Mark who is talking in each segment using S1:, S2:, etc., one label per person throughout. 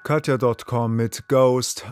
S1: Katja.com mit Ghost,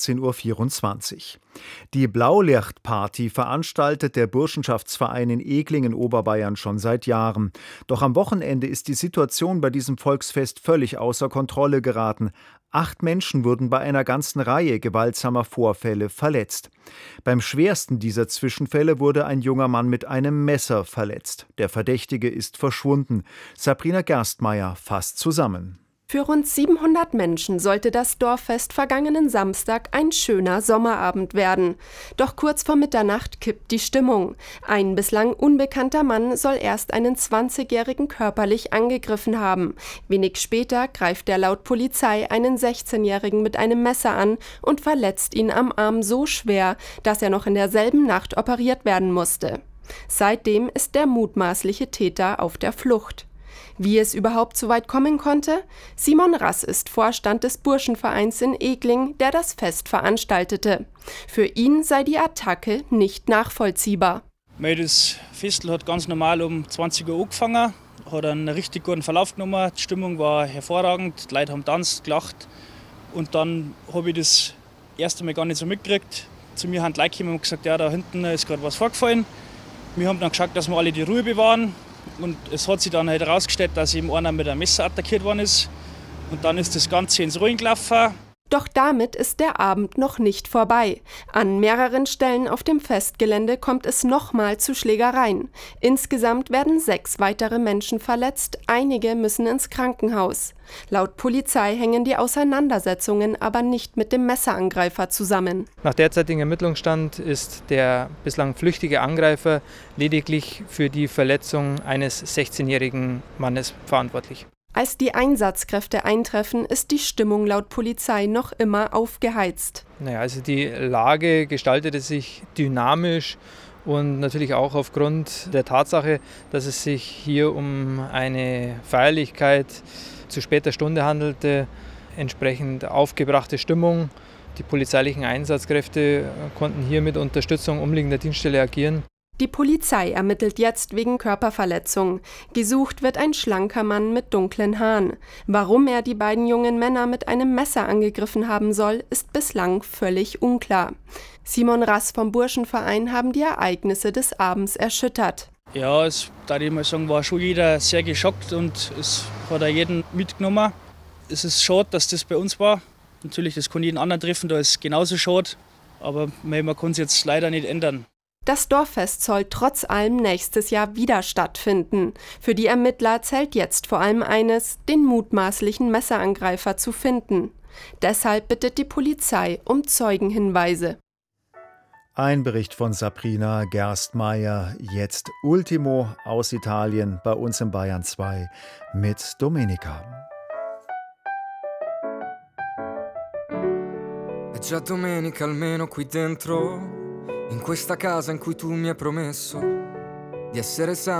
S1: 18:24 Uhr. Die Blaulichtparty veranstaltet der Burschenschaftsverein in Eglingen, Oberbayern, schon seit Jahren. Doch am Wochenende ist die Situation bei diesem Volksfest völlig außer Kontrolle geraten. 8 Menschen wurden bei einer ganzen Reihe gewaltsamer Vorfälle verletzt. Beim schwersten dieser Zwischenfälle wurde ein junger Mann mit einem Messer verletzt. Der Verdächtige ist verschwunden. Sabrina Gerstmeier fasst zusammen.
S2: Für rund 700 Menschen sollte das Dorffest vergangenen Samstag ein schöner Sommerabend werden. Doch kurz vor Mitternacht kippt die Stimmung. Ein bislang unbekannter Mann soll erst einen 20-Jährigen körperlich angegriffen haben. Wenig später greift er laut Polizei einen 16-Jährigen mit einem Messer an und verletzt ihn am Arm so schwer, dass er noch in derselben Nacht operiert werden musste. Seitdem ist der mutmaßliche Täter auf der Flucht. Wie es überhaupt so weit kommen konnte? Simon Rass ist Vorstand des Burschenvereins in Egling, der das Fest veranstaltete. Für ihn sei die Attacke nicht nachvollziehbar.
S3: Das Festel hat ganz normal um 20 Uhr angefangen, hat einen richtig guten Verlauf genommen. Die Stimmung war hervorragend, die Leute haben tanzt, gelacht. Und dann habe ich das erste Mal gar nicht so mitgekriegt. Zu mir haben die Leute gekommen und gesagt, ja, da hinten ist gerade was vorgefallen. Wir haben dann geschaut, dass wir alle die Ruhe bewahren. Und es hat sich dann halt herausgestellt, dass eben einer mit einem Messer attackiert worden ist. Und dann ist das Ganze ins Rollen gelaufen.
S2: Doch damit ist der Abend noch nicht vorbei. An mehreren Stellen auf dem Festgelände kommt es nochmal zu Schlägereien. Insgesamt werden 6 weitere Menschen verletzt, einige müssen ins Krankenhaus. Laut Polizei hängen die Auseinandersetzungen aber nicht mit dem Messerangreifer zusammen.
S4: Nach derzeitigem Ermittlungsstand ist der bislang flüchtige Angreifer lediglich für die Verletzung eines 16-jährigen Mannes verantwortlich.
S2: Als die Einsatzkräfte eintreffen, ist die Stimmung laut Polizei noch immer aufgeheizt.
S4: Also die Lage gestaltete sich dynamisch und natürlich auch aufgrund der Tatsache, dass es sich hier um eine Feierlichkeit zu später Stunde handelte, entsprechend aufgebrachte Stimmung. Die polizeilichen Einsatzkräfte konnten hier mit Unterstützung umliegender Dienststelle agieren.
S2: Die Polizei ermittelt jetzt wegen Körperverletzung. Gesucht wird ein schlanker Mann mit dunklen Haaren. Warum er die beiden jungen Männer mit einem Messer angegriffen haben soll, ist bislang völlig unklar. Simon Rass vom Burschenverein haben die Ereignisse des Abends erschüttert.
S3: Ja, da ich mal sagen, war schon jeder sehr geschockt und es hat auch jeden mitgenommen. Es ist schade, dass das bei uns war. Natürlich, das kann jeden anderen treffen, da ist es genauso schade. Aber man kann es jetzt leider nicht ändern.
S2: Das Dorffest soll trotz allem nächstes Jahr wieder stattfinden. Für die Ermittler zählt jetzt vor allem eines, den mutmaßlichen Messerangreifer zu finden. Deshalb bittet die Polizei um Zeugenhinweise.
S1: Ein Bericht von Sabrina Gerstmeier, jetzt Ultimo aus Italien, bei uns in Bayern 2 mit Domenica.
S5: È già domenica almeno qui dentro, in questa casa in cui tu mi hai promesso di essere sempre